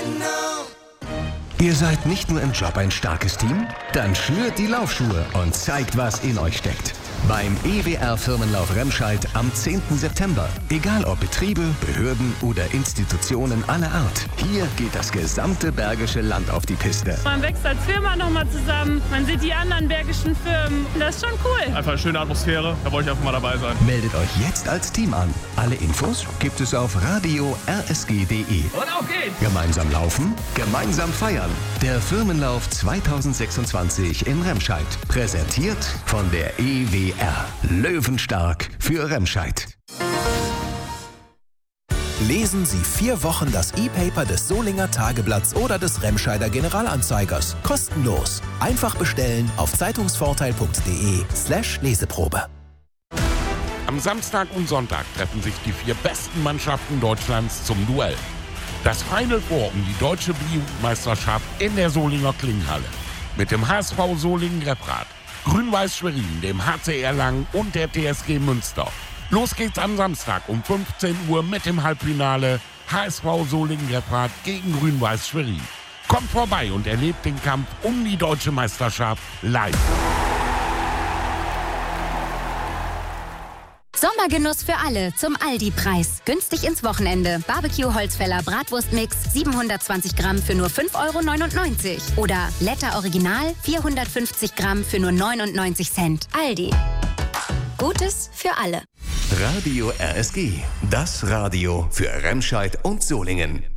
Ihr seid nicht nur im Job ein starkes Team? Dann schnürt die Laufschuhe und zeigt, was in euch steckt. Beim EWR-Firmenlauf Remscheid am 10. September. Egal ob Betriebe, Behörden oder Institutionen aller Art. Hier geht das gesamte Bergische Land auf die Piste. Man wächst als Firma nochmal zusammen. Man sieht die anderen bergischen Firmen. Das ist schon cool. Einfach eine schöne Atmosphäre. Da wollte ich einfach mal dabei sein. Meldet euch jetzt als Team an. Alle Infos gibt es auf radio-rsg.de. Und auf geht's! Gemeinsam laufen, gemeinsam feiern. Der Firmenlauf 2026 in Remscheid. Präsentiert von der EWR. Löwenstark für Remscheid. Lesen Sie 4 Wochen das E-Paper des Solinger Tageblatts oder des Remscheider Generalanzeigers. Kostenlos. Einfach bestellen auf zeitungsvorteil.de/Leseprobe. Am Samstag und Sonntag treffen sich die 4 besten Mannschaften Deutschlands zum Duell. Das Final Four um die deutsche B-Jugendmeisterschaft in der Solinger Klingenhalle. Mit dem HSV Solingen-Repprat, Grün-Weiß Schwerin, dem HC Erlangen und der TSG Münster. Los geht's am Samstag um 15 Uhr mit dem Halbfinale HSV Solingen-Repprat gegen Grün-Weiß Schwerin. Kommt vorbei und erlebt den Kampf um die deutsche Meisterschaft live. Sommergenuss für alle zum Aldi-Preis. Günstig ins Wochenende. Barbecue-Holzfäller Bratwurstmix 720 Gramm für nur 5,99 €. Oder Letter Original 450 Gramm für nur 99 Cent. Aldi. Gutes für alle. Radio RSG. Das Radio für Remscheid und Solingen.